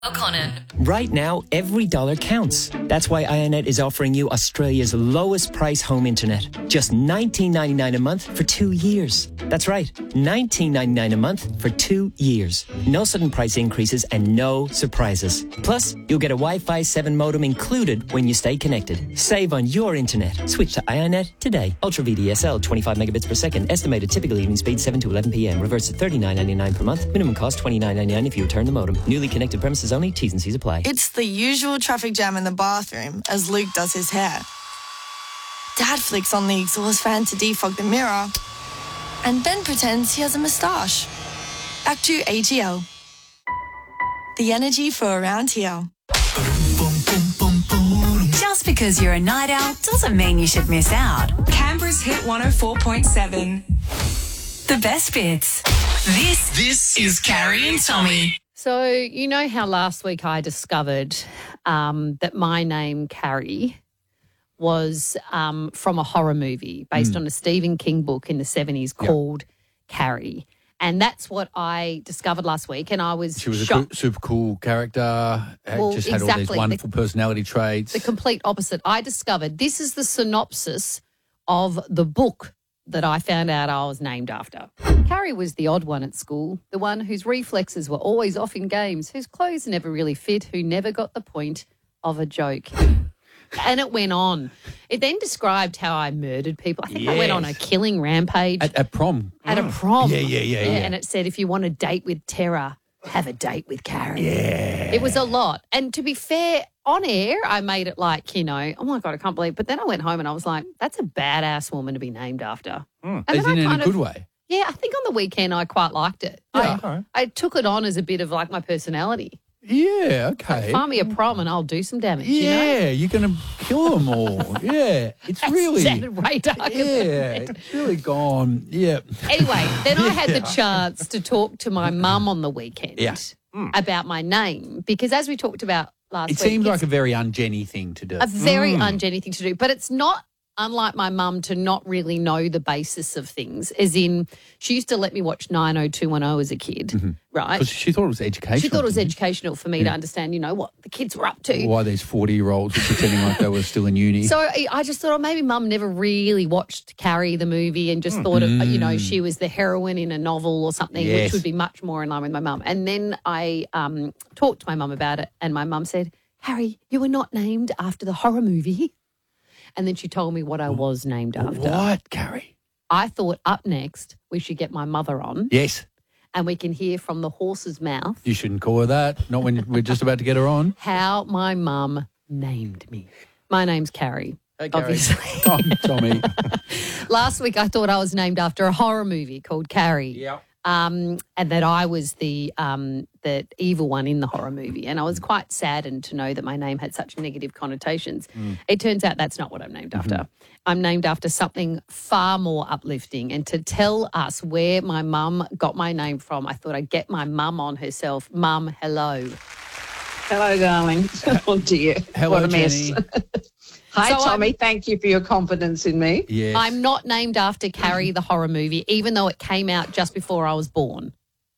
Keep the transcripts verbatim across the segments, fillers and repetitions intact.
O'Connor. Right now, every dollar counts. That's why IONET is offering you Australia's lowest price home internet. Just nineteen ninety-nine a month for two years. That's right, nineteen ninety-nine a month for two years. No sudden price increases and no surprises. Plus, you'll get a Wi-Fi seven modem included when you stay connected. Save on your internet. Switch to IONET today. Ultra V D S L, twenty-five megabits per second. Estimated typical evening speed seven to eleven p m. Reverse at thirty-nine ninety-nine per month. Minimum cost twenty-nine ninety-nine if you return the modem. Newly connected premises only. T's and C's apply. It's the usual traffic jam in the bathroom as Luke does his hair. Dad flicks on the exhaust fan to defog the mirror and then pretends he has a moustache. Act two A G L. The energy for around here. Just because you're a night owl doesn't mean you should miss out. Canberra's Hit one oh four point seven. The best bits. This, this is Carrie and Tommy. So, you know how last week I discovered um, that my name, Carrie, was um, from a horror movie based mm. on a Stephen King book in the seventies called yep. Carrie. And that's what I discovered last week, and I was She was shocked. a super cool character, well, just had exactly. all these wonderful the, personality traits. The complete opposite. I discovered this is the synopsis of the book that I found out I was named after. Carrie was the odd one at school, the one whose reflexes were always off in games, whose clothes never really fit, who never got the point of a joke. And it went on. It then described how I murdered people. I think yes. I went on a killing rampage. At, at prom. At oh. a prom. Yeah, yeah, yeah, yeah. And it said, if you want a date with terror, have a date with Carrie. Yeah. It was a lot. And to be fair, on air, I made it like, you know, oh, my God, I can't believe it. But then I went home and I was like, that's a badass woman to be named after. Mm. As in, in a good of, way? Yeah, I think on the weekend I quite liked it. Yeah. I, right. I took it on as a bit of like my personality. Yeah, okay. Like, find me a prom and I'll do some damage, yeah, you know? you're going to kill them all. Yeah, it's that really... sounded way darker. Yeah, it's really gone. Yeah. Anyway, then I had yeah. the chance to talk to my mum on the weekend yeah. mm. about my name because as we talked about last it week... It seems like a very un-Jenny thing to do. A very mm. un-Jenny thing to do, but it's not... Unlike my mum to not really know the basis of things, as in she used to let me watch nine oh two one oh as a kid, mm-hmm. right? Because she thought it was educational. She thought it was educational for me yeah. to understand, you know, what the kids were up to. Why these forty-year-olds were pretending like they were still in uni. So I just thought, oh, maybe mum never really watched Carrie the movie and just mm. thought, mm. of, you know, she was the heroine in a novel or something, yes. which would be much more in line with my mum. And then I um, talked to my mum about it and my mum said, Harry, you were not named after the horror movie. And then she told me what I was named after. What, Carrie? I thought up next we should get my mother on. Yes. And we can hear from the horse's mouth. You shouldn't call her that, not when we're just about to get her on. How my mum named me. My name's Carrie, hey, Carrie. obviously. I'm Tommy. Last week I thought I was named after a horror movie called Carrie. Yeah. Um, and that I was the um, the evil one in the horror movie. And I was quite saddened to know that my name had such negative connotations. Mm. It turns out that's not what I'm named after. Mm-hmm. I'm named after something far more uplifting. And to tell us where my mum got my name from, I thought I'd get my mum on herself. Mum, hello. Hello, darling. Oh, dear. Hello, what a Jenny. mess. Hi, so Tommy. I'm, Thank you for your confidence in me. Yes. I'm not named after Carrie, the horror movie, even though it came out just before I was born.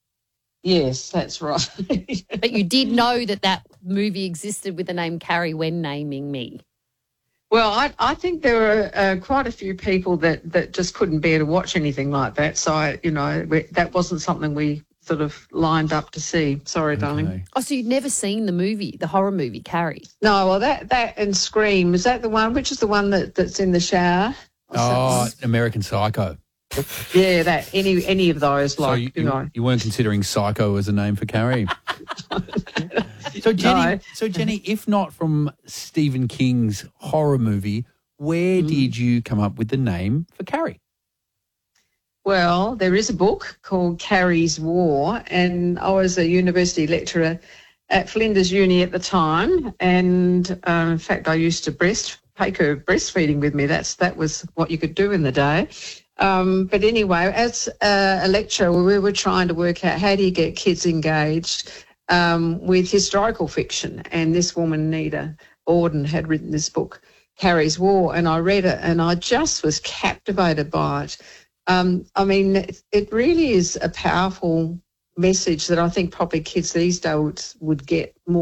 Yes, that's right. But you did know that that movie existed with the name Carrie when naming me. Well, I, I think there were uh, quite a few people that, that just couldn't bear to watch anything like that. So, I, you know, we, that wasn't something we sort of lined up to see. Sorry, okay. darling. Oh, so you'd never seen the movie, the horror movie, Carrie? No, well, that that and Scream, is that the one? Which is the one that, that's in the shower? Oh, American Psycho. Yeah, that any any of those, like, so you, you know. You weren't considering Psycho as a name for Carrie? so, Jenny, no. so, Jenny, if not from Stephen King's horror movie, where mm. did you come up with the name for Carrie? Well, there is a book called Carrie's War, and I was a university lecturer at Flinders Uni at the time, and um, in fact, I used to breast take her breastfeeding with me. That's that was what you could do in the day. Um, but anyway, as a, a lecturer, we were trying to work out how do you get kids engaged um, with historical fiction, and this woman, Nita Auden, had written this book, Carrie's War, and I read it, and I just was captivated by it. Um, I mean, it, it really is a powerful message that I think probably kids these days would, would get more